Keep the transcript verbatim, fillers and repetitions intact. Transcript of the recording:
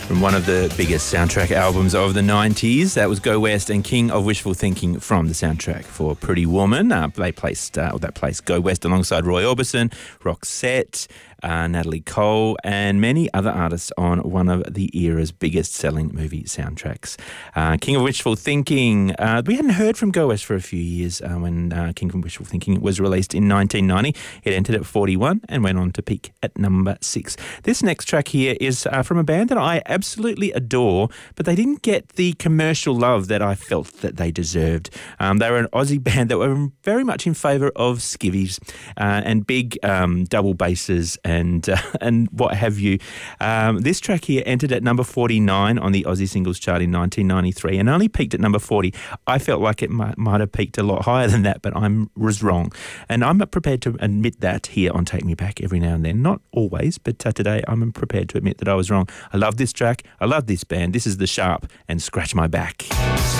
From one of the biggest soundtrack albums of the nineties, that was Go West and King of Wishful Thinking from the soundtrack for Pretty Woman. Uh, they placed, uh, that placed Go West alongside Roy Orbison, Roxette, uh, Natalie Cole, and many other artists on one of the era's biggest selling movie soundtracks. Uh, King of Wishful Thinking, uh, we hadn't heard from Go West for a few years uh, when uh, King of Wishful Thinking was released in nineteen ninety. It entered at forty-one and went on to peak at number six. This next track here is uh, from a band that I absolutely adore, but they didn't get the commercial love that I felt that they deserved. Um, they were an Aussie band that were very much in favour of skivvies uh, and big um, double basses and uh, and what have you. Um, this track here entered at number forty-nine on the Aussie Singles Chart in nineteen ninety-three and only peaked at number forty. I felt like it might, might have peaked a lot higher than that, but I was wrong. And I'm prepared to admit that here on Take Me Back every now and then. Not always, but uh, today I'm prepared to admit that I was wrong. I love this track. I love this band. This is The Sharp and Scratch My Back.